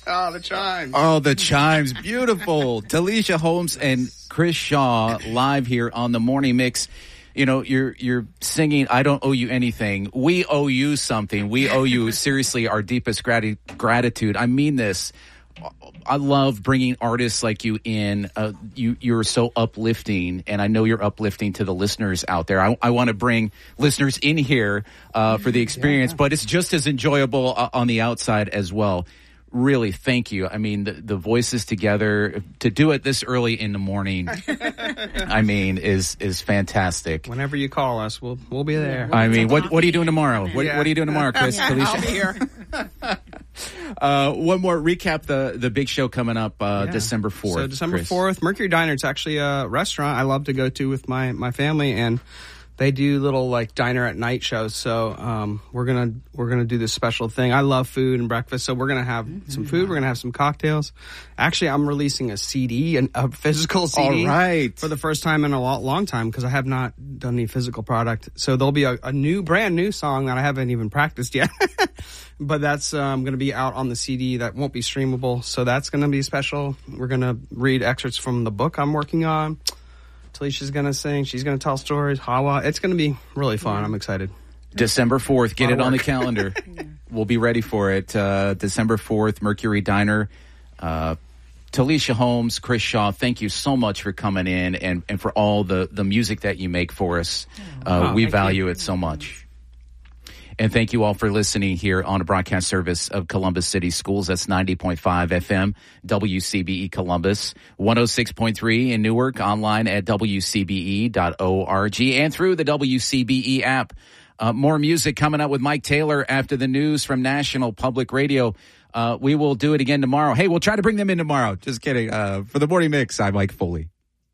Oh, the chimes. Oh, the chimes. Beautiful. Talisha Holmes and Chris Shaw live here on the Morning Mix. You know, you're singing, I don't owe you anything. We owe you something. We owe you, seriously, our deepest gratitude. I mean this. I love bringing artists like you in. You're so uplifting, and I know you're uplifting to the listeners out there. I want to bring listeners in here for the experience, but it's just as enjoyable on the outside as well. Really, thank you. I mean, the voices together, to do it this early in the morning, I mean, is fantastic. Whenever you call us, we'll be there. I mean, what are you doing tomorrow? What are you doing tomorrow, Chris? I'll be here. One more recap, the big show coming up December 4th. So December Chris. 4th, Mercury Diner. It's actually a restaurant I love to go to with my family, and they do little like diner at night shows. So we're gonna do this special thing. I love food and breakfast, so we're gonna have some food. We're gonna have some cocktails. Actually, I'm releasing a CD, a physical CD, all right, for the first time in a long time, because I have not done any physical product. So there'll be a brand new song that I haven't even practiced yet. But that's going to be out on the CD. That won't be streamable. So that's going to be special. We're going to read excerpts from the book I'm working on. Talisha's going to sing. She's going to tell stories. Hawa. It's going to be really fun. I'm excited. December 4th. Get it on the calendar. We'll be ready for it. December 4th, Mercury Diner. Talisha Holmes, Chris Shaw, thank you so much for coming in and for all the music that you make for us. We value it so much. And thank you all for listening here on a broadcast service of Columbus City Schools. That's 90.5 FM, WCBE Columbus, 106.3 in Newark, online at WCBE.org and through the WCBE app. More music coming up with Mike Taylor after the news from National Public Radio. We will do it again tomorrow. Hey, we'll try to bring them in tomorrow. Just kidding. For the Morning Mix, I'm Mike Foley.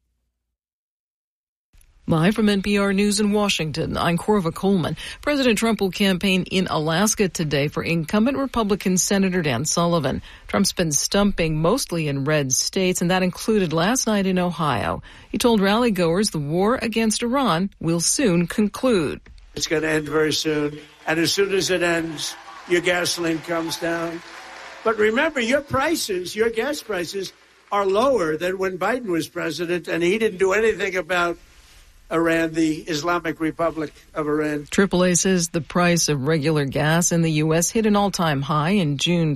Live from NPR News in Washington, I'm Corva Coleman. President Trump will campaign in Alaska today for incumbent Republican Senator Dan Sullivan. Trump's been stumping mostly in red states, and that included last night in Ohio. He told rally-goers the war against Iran will soon conclude. It's going to end very soon, and as soon as it ends, your gasoline comes down. But remember, your gas prices, are lower than when Biden was president, and he didn't do anything about Iran, the Islamic Republic of Iran. AAA says the price of regular gas in the U.S. hit an all-time high in June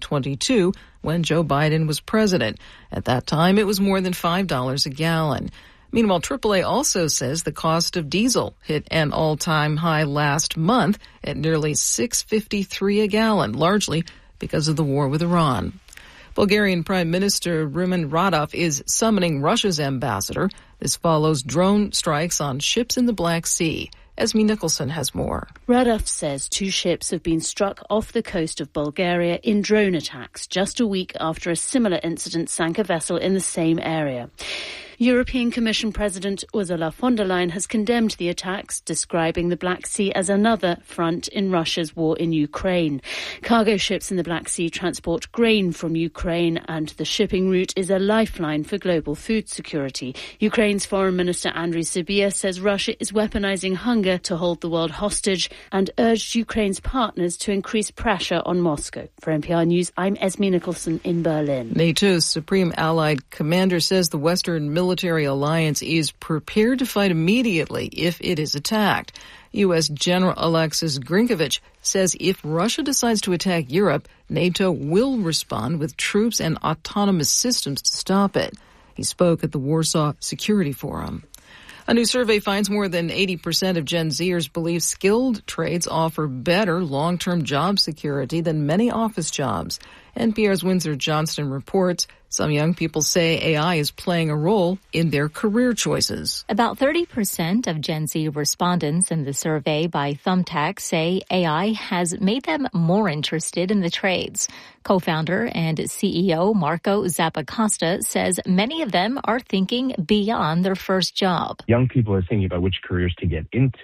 2022 when Joe Biden was president. At that time, it was more than $5 a gallon. Meanwhile, AAA also says the cost of diesel hit an all-time high last month at nearly $6.53 a gallon, largely because of the war with Iran. Bulgarian Prime Minister Rumen Radov is summoning Russia's ambassador. This follows drone strikes on ships in the Black Sea. Esme Nicholson has more. Radov says 2 ships have been struck off the coast of Bulgaria in drone attacks just a week after a similar incident sank a vessel in the same area. European Commission President Ursula von der Leyen has condemned the attacks, describing the Black Sea as another front in Russia's war in Ukraine. Cargo ships in the Black Sea transport grain from Ukraine, and the shipping route is a lifeline for global food security. Ukraine's Foreign Minister Andriy Sybiha says Russia is weaponizing hunger to hold the world hostage and urged Ukraine's partners to increase pressure on Moscow. For NPR News, I'm Esme Nicholson in Berlin. NATO's Supreme Allied Commander says the Western military alliance is prepared to fight immediately if it is attacked. U.S. General Alexis Grinkovich says if Russia decides to attack Europe, NATO will respond with troops and autonomous systems to stop it. He spoke at the Warsaw Security Forum. A new survey finds more than 80% of Gen Zers believe skilled trades offer better long-term job security than many office jobs. NPR's Windsor Johnston reports some young people say AI is playing a role in their career choices. About 30% of Gen Z respondents in the survey by Thumbtack say AI has made them more interested in the trades. Co-founder and CEO Marco Zappacosta says many of them are thinking beyond their first job. Young people are thinking about which careers to get into,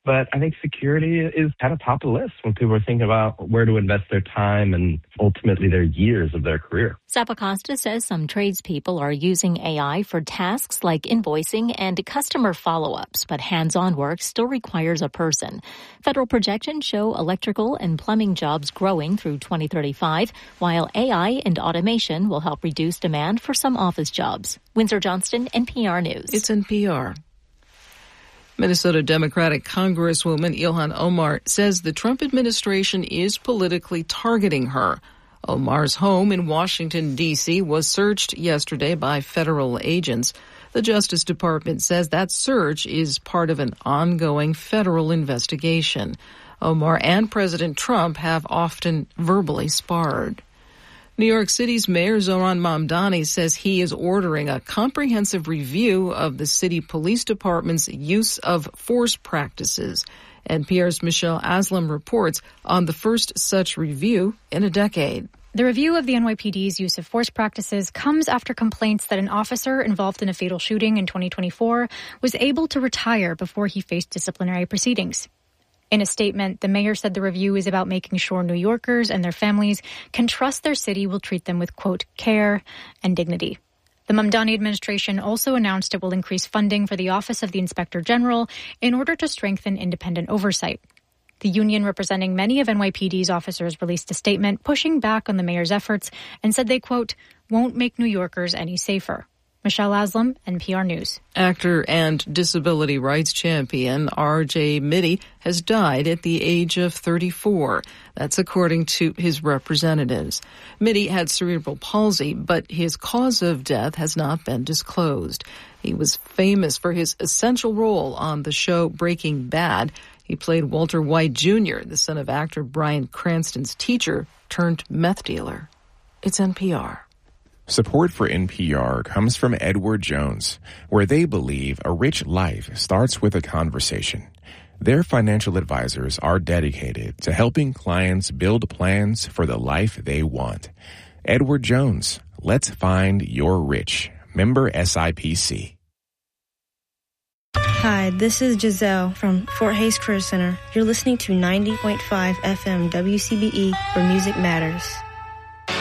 But I think security is kind of top of the list when people are thinking about where to invest their time and ultimately their years of their career. Zappacosta says some tradespeople are using AI for tasks like invoicing and customer follow-ups, but hands-on work still requires a person. Federal projections show electrical and plumbing jobs growing through 2035, while AI and automation will help reduce demand for some office jobs. Windsor Johnston, NPR News. It's NPR. Minnesota Democratic Congresswoman Ilhan Omar says the Trump administration is politically targeting her. Omar's home in Washington, D.C. was searched yesterday by federal agents. The Justice Department says that search is part of an ongoing federal investigation. Omar and President Trump have often verbally sparred. New York City's Mayor Zohran Mamdani says he is ordering a comprehensive review of the city police department's use of force practices. NPR's Michelle Aslam reports on the first such review in a decade. The review of the NYPD's use of force practices comes after complaints that an officer involved in a fatal shooting in 2024 was able to retire before he faced disciplinary proceedings. In a statement, the mayor said the review is about making sure New Yorkers and their families can trust their city will treat them with, quote, care and dignity. The Mamdani administration also announced it will increase funding for the Office of the Inspector General in order to strengthen independent oversight. The union representing many of NYPD's officers released a statement pushing back on the mayor's efforts and said they, quote, won't make New Yorkers any safer. Michelle Aslam, NPR News. Actor and disability rights champion R.J. Mitte has died at the age of 34. That's according to his representatives. Mitte had cerebral palsy, but his cause of death has not been disclosed. He was famous for his essential role on the show Breaking Bad. He played Walter White Jr., the son of actor Bryan Cranston's teacher turned meth dealer. It's NPR. Support for NPR comes from Edward Jones, where they believe a rich life starts with a conversation. Their financial advisors are dedicated to helping clients build plans for the life they want. Edward Jones, let's find your rich. Member SIPC. Hi, this is Giselle from Fort Hays Career Center. You're listening to 90.5 FM WCBE, where music matters.